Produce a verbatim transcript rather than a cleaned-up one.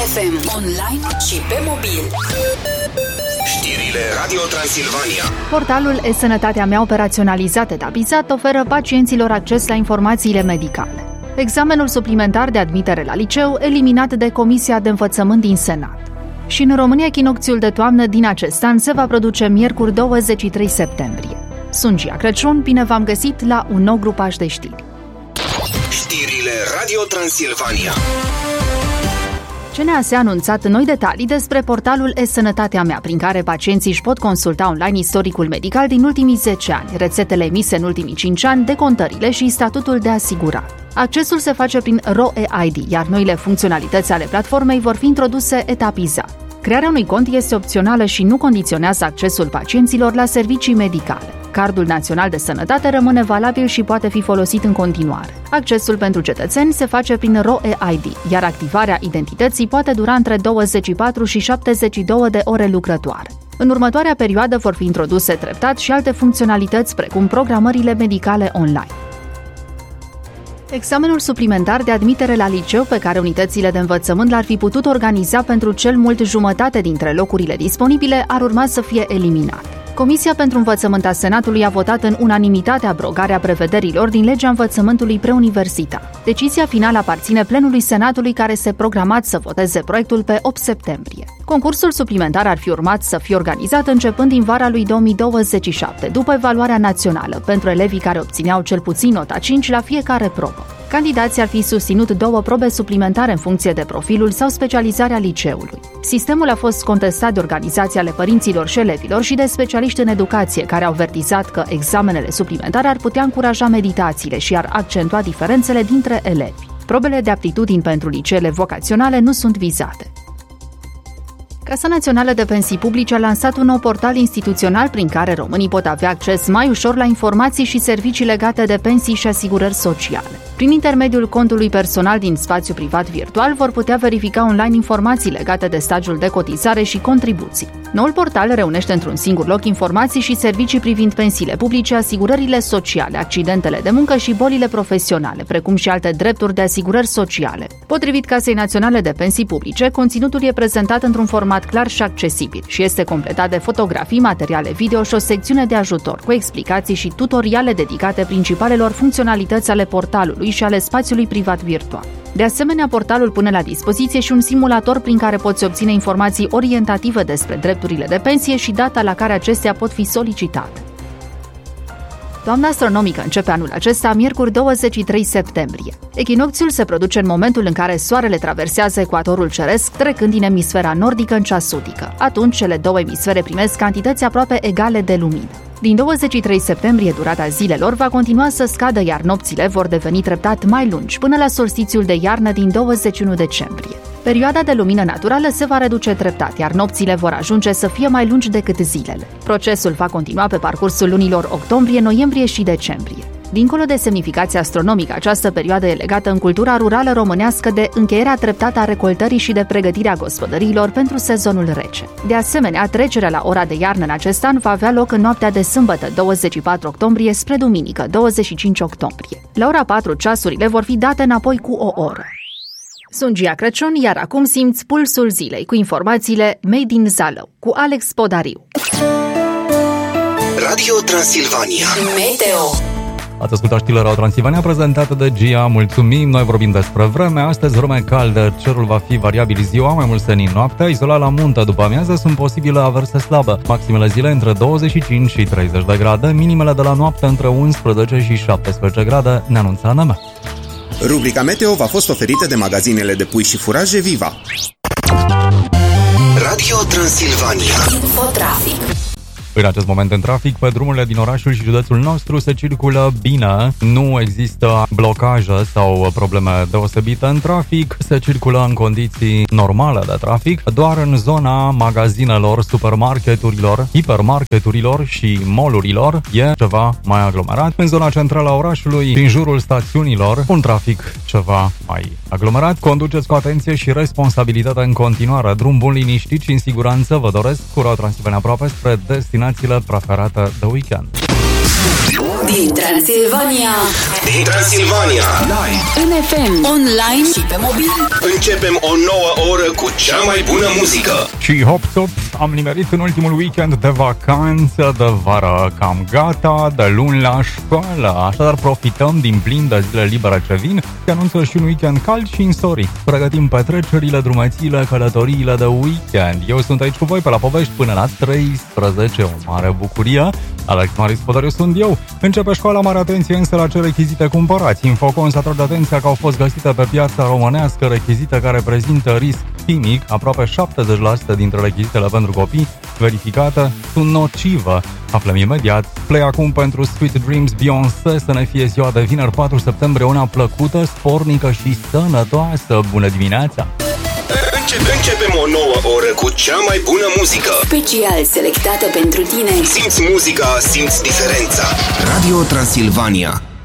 F M, online și pe mobil. Știrile Radio Transilvania. Portalul E-Sănătatea mea operaționalizat etapizat oferă pacienților acces la informațiile medicale. Examenul suplimentar de admitere la liceu eliminat de Comisia de Învățământ din Senat. Și în România, echinocțiul de toamnă din acest an se va produce miercuri douăzeci și trei septembrie. Sunt Gia Crăciun, bine v-am găsit la un nou grupaj de știri. Știrile Radio Transilvania. C N A S a anunțat noi detalii despre portalul E-Sănătatea mea, prin care pacienții își pot consulta online istoricul medical din ultimii zece ani, rețetele emise în ultimii cinci ani, decontările și statutul de asigurat. Accesul se face prin R O E I D, iar noile funcționalități ale platformei vor fi introduse etapizat. Crearea unui cont este opțională și nu condiționează accesul pacienților la servicii medicale. Cardul Național de Sănătate rămâne valabil și poate fi folosit în continuare. Accesul pentru cetățeni se face prin R O E I D, iar activarea identității poate dura între douăzeci și patru și șaptezeci și două de ore lucrătoare. În următoarea perioadă vor fi introduse treptat și alte funcționalități, precum programările medicale online. Examenul suplimentar de admitere la liceu, pe care unitățile de învățământ l-ar fi putut organiza pentru cel mult jumătate dintre locurile disponibile, ar urma să fie eliminat. Comisia pentru Învățământ a Senatului a votat în unanimitate abrogarea prevederilor din legea învățământului preuniversitar. Decizia finală aparține plenului Senatului, care se programat să voteze proiectul pe opt septembrie. Concursul suplimentar ar fi urmat să fie organizat începând din vara lui două mii douăzeci și șapte, după evaluarea națională, pentru elevii care obțineau cel puțin nota cinci la fiecare probă. Candidații ar fi susținut două probe suplimentare în funcție de profilul sau specializarea liceului. Sistemul a fost contestat de organizații ale părinților și elevilor și de specialiști în educație, care au avertizat că examenele suplimentare ar putea încuraja meditațiile și ar accentua diferențele dintre elevi. Probele de aptitudini pentru liceele vocaționale nu sunt vizate. Casa Națională de Pensii Publice a lansat un nou portal instituțional prin care românii pot avea acces mai ușor la informații și servicii legate de pensii și asigurări sociale. Prin intermediul contului personal din spațiu privat virtual vor putea verifica online informații legate de stagiul de cotizare și contribuții. Noul portal reunește într-un singur loc informații și servicii privind pensiile publice, asigurările sociale, accidentele de muncă și bolile profesionale, precum și alte drepturi de asigurări sociale. Potrivit Casei Naționale de Pensii Publice, conținutul e prezentat într-un format clar și accesibil și este completat de fotografii, materiale video și o secțiune de ajutor cu explicații și tutoriale dedicate principalelor funcționalități ale portalului și ale spațiului privat virtual. De asemenea, portalul pune la dispoziție și un simulator prin care poți obține informații orientative despre drepturile de pensie și data la care acestea pot fi solicitate. Toamna astronomică începe anul acesta, miercuri douăzeci și trei septembrie. Echinocțiul se produce în momentul în care soarele traversează ecuatorul ceresc, trecând din emisfera nordică în cea sudică. Atunci, cele două emisfere primesc cantități aproape egale de lumină. Din douăzeci și trei septembrie, durata zilelor va continua să scadă, iar nopțile vor deveni treptat mai lungi, până la solstițiul de iarnă din douăzeci și unu decembrie. Perioada de lumină naturală se va reduce treptat, iar nopțile vor ajunge să fie mai lungi decât zilele. Procesul va continua pe parcursul lunilor octombrie, noiembrie și decembrie. Dincolo de semnificația astronomică, această perioadă e legată în cultura rurală românească de încheierea treptată a recoltării și de pregătirea gospodăriilor pentru sezonul rece. De asemenea, trecerea la ora de iarnă în acest an va avea loc în noaptea de sâmbătă, douăzeci și patru octombrie, spre duminică, douăzeci și cinci octombrie. La ora patru, ceasurile vor fi date înapoi cu o oră. Sunt Gia Crăciun, iar acum simți pulsul zilei cu informațiile Made in Zalău, cu Alex Podariu. Radio Transilvania. Meteo. Ați ascultat știrile Radio Transilvania prezentată de Gia, mulțumim. Noi vorbim despre vreme. Astăzi vreme caldă, cerul va fi variabil ziua, mai mult senin noaptea. Izolat la munte după amiază sunt posibile averse slabă. Maximele zile între douăzeci și cinci și treizeci de grade, minimele de la noapte între unsprezece și șaptesprezece grade, ne anunța N M. Rubrica Meteo v-a fost oferită de magazinele de pui și furaje Viva. Radio Transilvania. Infotrafic. În acest moment în trafic, pe drumurile din orașul și județul nostru se circulă bine, nu există blocaje sau probleme deosebite în trafic, se circulă în condiții normale de trafic, doar în zona magazinelor, supermarketurilor, hipermarketurilor și mall-urilor e ceva mai aglomerat. În zona centrală a orașului, din jurul stațiunilor, un trafic ceva mai aglomerat. Conduceți cu atenție și responsabilitate în continuare. Drum bun, liniștit și în siguranță vă doresc, cu Radio Transilvania aproape spre destinațiile preferate de weekend. din Transilvania. Din Transilvania. Live. În F M, online și pe mobil. Începem o nouă oră cu cea mai bună muzică. Și hop top, am nimerit în ultimul weekend de vacanță, de vară cam gata, de luni la școală. Așadar profităm din plin de zile libere ce vin. Se anunță și un weekend cald și însori. Pregătim petrecerile, drumețiile, călătoriile de weekend. Eu sunt aici cu voi pe la povești până la treisprezece, o mare bucurie. Alex Maris Podariu sunt eu. Începe școala, mare atenție însă la ce rechizite cumpărați. Infocons atrage atenția că au fost găsite pe piața românească rechizite care prezintă risc chimic. Aproape șaptezeci la sută dintre rechizitele pentru copii verificate sunt nocive. Aflăm imediat. Play acum pentru Sweet Dreams Beyoncé, să ne fie ziua de vineri patru septembrie una plăcută, spornică și sănătoasă. Bună dimineața! Începem o nouă oră cu cea mai bună muzică. Special selectată pentru tine. Simți muzica, simți diferența. Radio Transilvania.